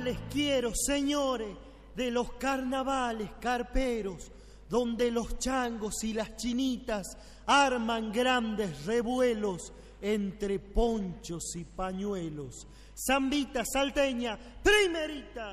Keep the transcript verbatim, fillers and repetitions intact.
les quiero, señores, de los carnavales carperos, donde los changos y las chinitas arman grandes revuelos entre ponchos y pañuelos. Zambita salteña, primerita.